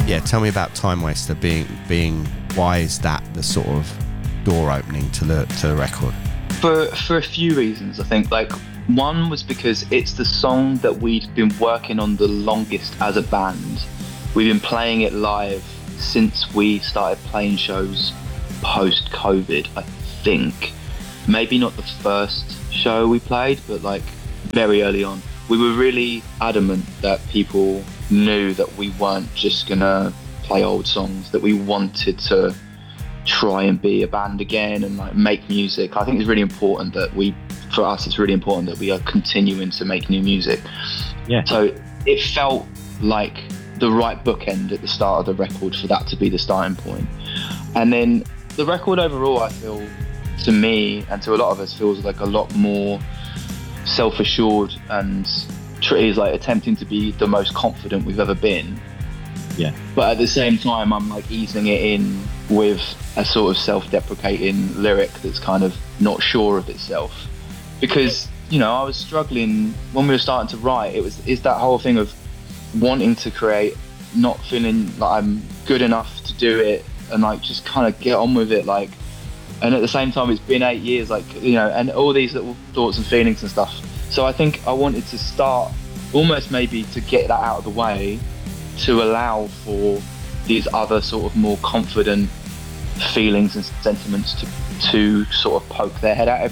Yeah, tell me about Time Waster being why is that the sort of door opening to the record? For a few reasons, I think. Like, one was because it's the song that we'd been working on the longest as a band. We've been playing it live since we started playing shows post-COVID, I think. Maybe not the first show we played, but like very early on. We were really adamant that people knew that we weren't just gonna play old songs, that we wanted to try and be a band again and like make music. I think it's really important that for us, it's really important that we are continuing to make new music. Yeah. So it felt like the right bookend at the start of the record for that to be the starting point. And then the record overall, I feel, to me and to a lot of us, feels like a lot more self-assured and is like attempting to be the most confident we've ever been. Yeah. But at the same time, I'm like easing it in with a sort of self-deprecating lyric that's kind of not sure of itself. Because, you know, I was struggling when we were starting to write. It's that whole thing of wanting to create, not feeling like I'm good enough to do it, and like just kind of get on with it. Like, and at the same time, it's been 8 years, like, you know, and all these little thoughts and feelings and stuff. So I think I wanted to start almost maybe to get that out of the way, to allow for these other sort of more confident feelings and sentiments to sort of poke their head out